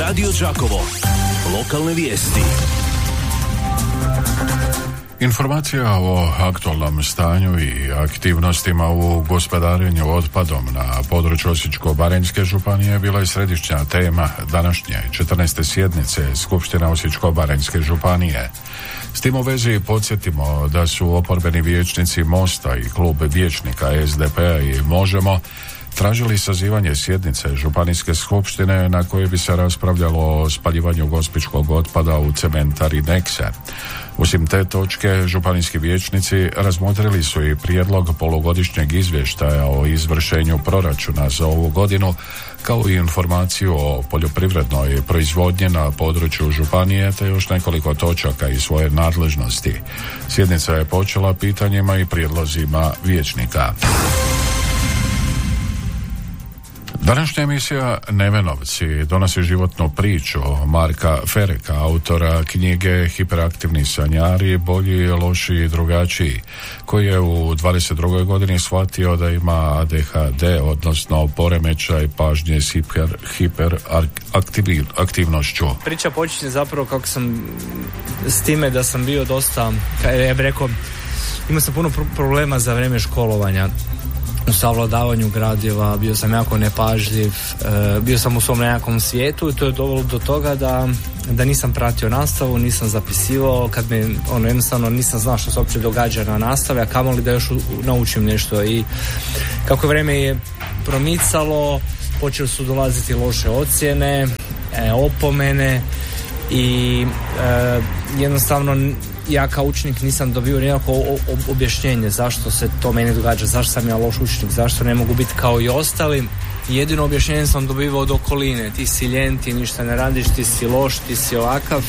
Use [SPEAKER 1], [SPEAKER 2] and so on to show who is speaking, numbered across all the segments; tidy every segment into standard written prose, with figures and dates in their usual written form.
[SPEAKER 1] Radio Đakovo. Lokalne vijesti.
[SPEAKER 2] Informacija o aktualnom stanju i aktivnostima u gospodarenju otpadom na području Osječko-baranjske županije bila je središnja tema današnje 14. sjednice Skupštine Osječko-baranjske županije. S tim u vezi podsjetimo da su oporbeni vijećnici Mosta i klub vijećnika SDP-a i Možemo tražili sazivanje sjednice županijske skupštine na kojoj bi se raspravljalo o spaljivanju gospićkog otpada u cementari Nekse. Osim te točke, županijski vijećnici razmotrili su i prijedlog polugodišnjeg izvještaja o izvršenju proračuna za ovu godinu, kao i informaciju o poljoprivrednoj proizvodnji na području županije, te još nekoliko točaka iz svoje nadležnosti. Sjednica je počela pitanjima i prijedlozima vijećnika. Današnja emisija Nevenovci donosi životnu priču Marka Fereka, autora knjige Hiperaktivni sanjari, bolji, lošiji i drugačiji, koji je u 22. godini shvatio da ima ADHD, odnosno poremećaj pažnje s hiperaktivnošću.
[SPEAKER 3] Priča počinje zapravo kako sam s time da sam bio dosta, ja bih rekao, imao sam puno problema za vrijeme školovanja. U savladavanju gradiva, bio sam jako nepažljiv, bio sam u svom nekakvom svijetu i to je dovelo do toga da nisam pratio nastavu, nisam zapisivao, kad me jednostavno nisam znao što se uopće događa na nastavi, a kamoli da još naučim nešto. I kako vrijeme je promicalo, počeli su dolaziti loše ocjene, opomene i jednostavno ja kao učenik nisam dobio nikako objašnjenje zašto se to meni događa, zašto sam ja loš učenik, zašto ne mogu biti kao i ostali. Jedino objašnjenje sam dobivao od okoline, ti si ljen, ti ništa ne radiš, ti si loš, ti si ovakav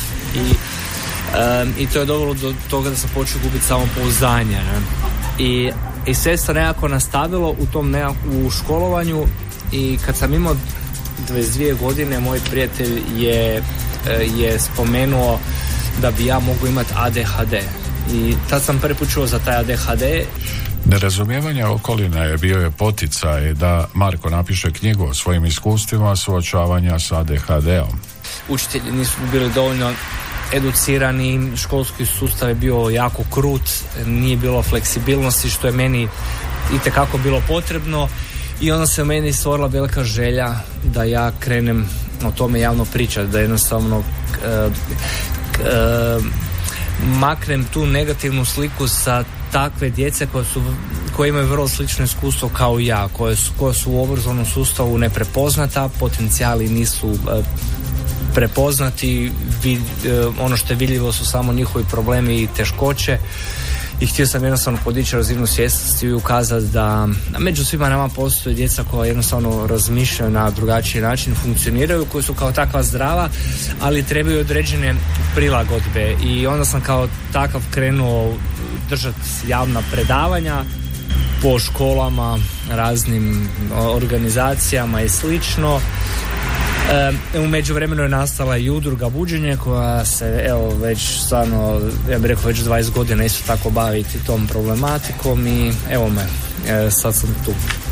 [SPEAKER 3] i to je dovelo do toga da sam počeo gubiti samopouzdanje. I sve se nekako nastavilo u tom u školovanju i kad sam imao 22 godine moj prijatelj je spomenuo da bi ja mogu imati ADHD i tad sam prvi put čuo za taj ADHD.
[SPEAKER 2] Nerazumijevanje okoline bio je poticaj da Marko napiše knjigu o svojim iskustvima suočavanja s ADHD-om.
[SPEAKER 3] Učitelji nisu bili dovoljno educirani, školski sustav je bio jako krut, nije bilo fleksibilnosti što je meni itekako bilo potrebno i onda se u meni stvorila velika želja da ja krenem o tome javno pričati, da jednostavno maknem tu negativnu sliku sa takve djece koje imaju vrlo slično iskustvo kao ja, koje su u obrazovnom sustavu neprepoznata, potencijali nisu prepoznati, ono što je vidljivo su samo njihovi problemi i teškoće. I htio sam jednostavno podići razinu svjesnosti i ukazati da među svima nama postoje djeca koja jednostavno razmišljaju na drugačiji način, funkcioniraju, koji su kao takva zdrava, ali trebaju određene prilagodbe. I onda sam kao takav krenuo držati javna predavanja po školama, raznim organizacijama i slično. U međuvremenu je nastala i udruga Buđenje koja se već stvarno, ja bih rekao već 20 godina isto tako baviti tom problematikom i evo me, sad sam tu.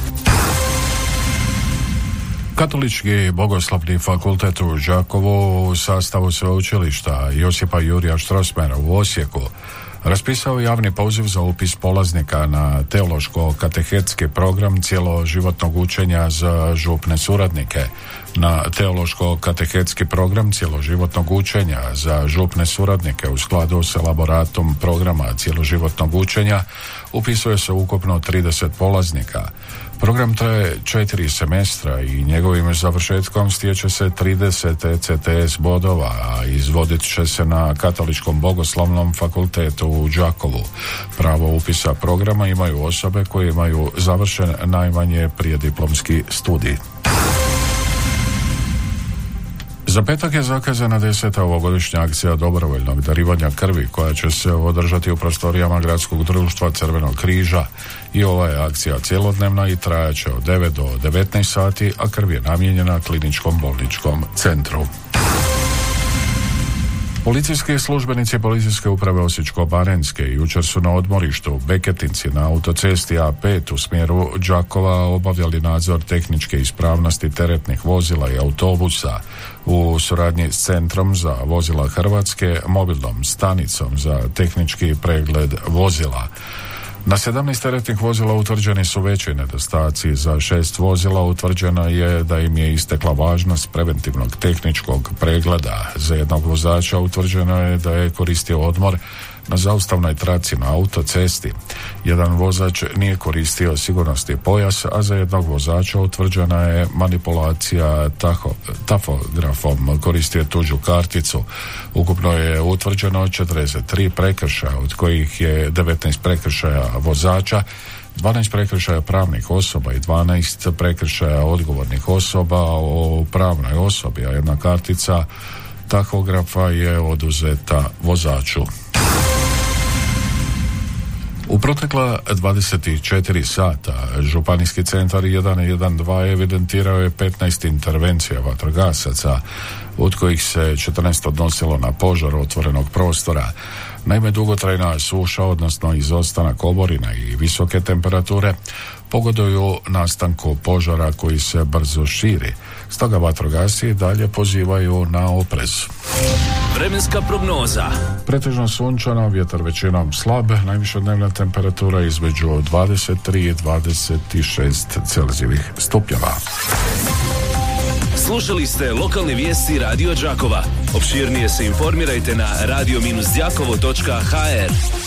[SPEAKER 2] Katolički bogoslovni fakultet u Đakovu u sastavu sveučilišta Josipa Jurija Strossmayera u Osijeku raspisao javni poziv za upis polaznika na teološko-katehetski program cjeloživotnog učenja za župne suradnike. Na teološko-katehetski program cjeloživotnog učenja za župne suradnike u skladu s elaboratom programa cjeloživotnog učenja upisuje se ukupno 30 polaznika. Program traje 4 semestra i njegovim završetkom stječe se 30 ECTS bodova, a izvodit će se na Katoličkom bogoslovnom fakultetu u Đakovu. Pravo upisa programa imaju osobe koje imaju završen najmanje prijediplomski studij. Za petak je zakazana 10. ovogodišnja akcija dobrovoljnog darivanja krvi koja će se održati u prostorijama Gradskog društva Crvenog križa i ova je akcija cjelodnevna i trajaće od 9 do 19 sati, a krv je namijenjena Kliničkom bolničkom centru. Policijski službenici Policijske uprave Osječko-baranjske jučer su na odmorištu u Beketinci na autocesti A5 u smjeru Đakova obavljali nadzor tehničke ispravnosti teretnih vozila i autobusa u suradnji s Centrom za vozila Hrvatske, mobilnom stanicom za tehnički pregled vozila. Na 17 teretnih vozila utvrđeni su veći nedostaci. Za 6 vozila utvrđeno je da im je istekla važnost preventivnog tehničkog pregleda. Za jednog vozača utvrđeno je da je koristio odmor na zaustavnoj traci na autocesti. Jedan vozač nije koristio sigurnosni pojas, a za jednog vozača utvrđena je manipulacija tahografom, koristio tuđu karticu. Ukupno je utvrđeno 43 prekršaja, od kojih je 19 prekršaja vozača, 12 prekršaja pravnih osoba i 12 prekršaja odgovornih osoba o pravnoj osobi, a jedna kartica tahografa je oduzeta vozaču. U protekla 24 sata Županijski centar 112 evidentirao je 15 intervencija vatrogasaca, od kojih se 14 odnosilo na požar otvorenog prostora. Naime, dugotrajna suša, odnosno izostanak oborina i visoke temperature pogoduju nastanku požara koji se brzo širi. Stoga vatrogasci dalje pozivaju na oprez.
[SPEAKER 1] Vremenska prognoza.
[SPEAKER 2] Pretežno sunčano, vjetar većinom slab, najviša dnevna temperatura između 23 i 26 Celzijevih stupnjeva.
[SPEAKER 1] Slušali ste lokalne vijesti Radio Đakova. Opširnije se informirajte na radio-đakovo.hr.